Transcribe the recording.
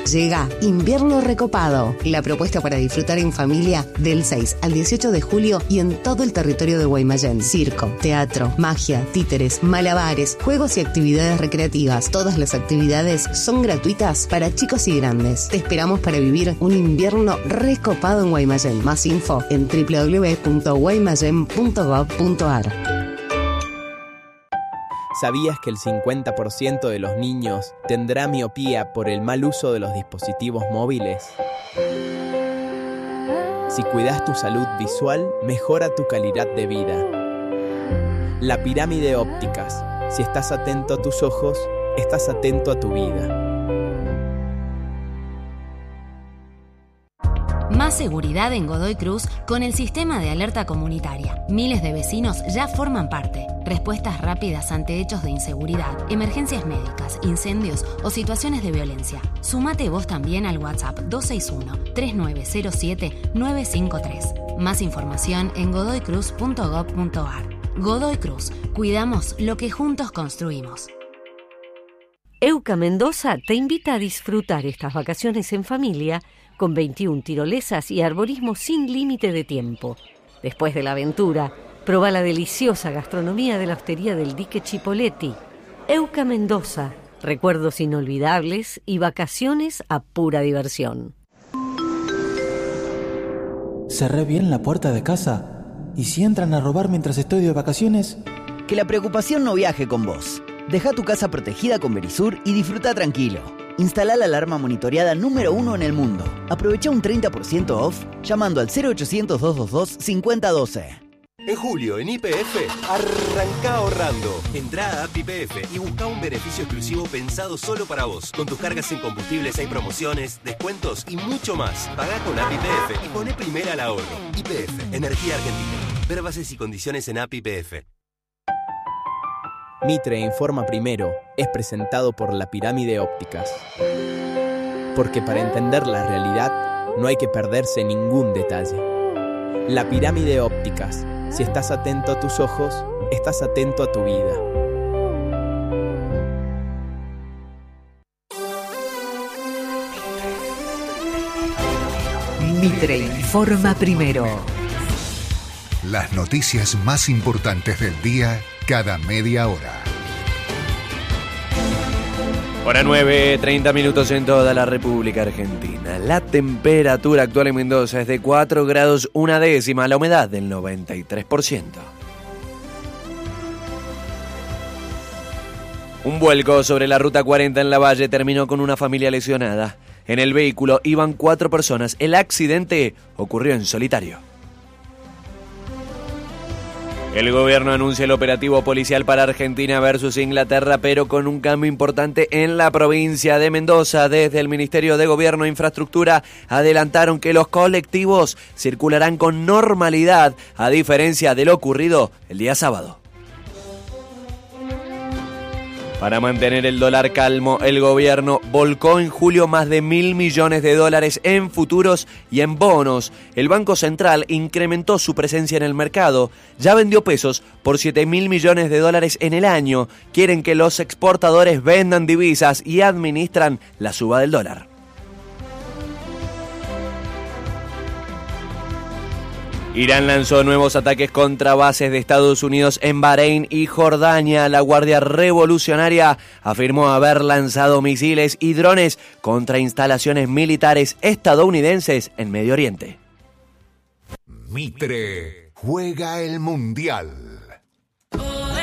Llega Invierno Recopado, la propuesta para disfrutar en familia del 6 al 18 de julio y en todo el territorio de Guaymallén. Circo, teatro, magia, títeres, malabares, juegos y actividades recreativas. Todas las actividades son gratuitas para chicos y grandes. Te esperamos para vivir un invierno recopado en Guaymallén. Más info en www.guaymallén.gov.ar. ¿Sabías que el 50% de los niños tendrá miopía por el mal uso de los dispositivos móviles? Si cuidas tu salud visual, mejora tu calidad de vida. La pirámide ópticas. Si estás atento a tus ojos, estás atento a tu vida. Más seguridad en Godoy Cruz con el sistema de alerta comunitaria. Miles de vecinos ya forman parte. Respuestas rápidas ante hechos de inseguridad, emergencias médicas, incendios o situaciones de violencia. Sumate vos también al WhatsApp 261-3907-953. Más información en godoycruz.gov.ar. Godoy Cruz. Cuidamos lo que juntos construimos. EUCA Mendoza te invita a disfrutar estas vacaciones en familia con 21 tirolesas y arborismo sin límite de tiempo. Después de la aventura, proba la deliciosa gastronomía de la hostería del Dique Chipoleti. EUCA Mendoza, recuerdos inolvidables y vacaciones a pura diversión. Cerré bien la puerta de casa. ¿Y si entran a robar mientras estoy de vacaciones? Que la preocupación no viaje con vos. Deja tu casa protegida con Verisur y disfruta tranquilo. Instala la alarma monitoreada número 1 en el mundo. Aprovecha un 30% off llamando al 0800-222-5012. En julio, en YPF, arranca ahorrando. Entrá a App YPF y busca un beneficio exclusivo pensado solo para vos. Con tus cargas en combustibles hay promociones, descuentos y mucho más. Pagá con App YPF y poné primera al ahorro. YPF, Energía Argentina. Ver bases y condiciones en App YPF. Mitre Informa Primero es presentado por la Pirámide Ópticas. Porque para entender la realidad no hay que perderse ningún detalle. La Pirámide Ópticas. Si estás atento a tus ojos, estás atento a tu vida. Mitre Informa Primero. Las noticias más importantes del día cada media hora. Hora 9, 30 minutos en toda la República Argentina. La temperatura actual en Mendoza es de 4 grados una décima, la humedad del 93%. Un vuelco sobre la ruta 40 en Lavalle terminó con una familia lesionada. En el vehículo iban 4 personas. El accidente ocurrió en solitario. El gobierno anuncia el operativo policial para Argentina versus Inglaterra, pero con un cambio importante en la provincia de Mendoza. Desde el Ministerio de Gobierno e Infraestructura adelantaron que los colectivos circularán con normalidad, a diferencia de lo ocurrido el día sábado. Para mantener el dólar calmo, el gobierno volcó en julio más de $1.000 millones en futuros y en bonos. El Banco Central incrementó su presencia en el mercado. Ya vendió pesos por $7.000 millones en el año. Quieren que los exportadores vendan divisas y administran la suba del dólar. Irán lanzó nuevos ataques contra bases de Estados Unidos en Bahrein y Jordania. La Guardia Revolucionaria afirmó haber lanzado misiles y drones contra instalaciones militares estadounidenses en Medio Oriente. Mitre juega el Mundial.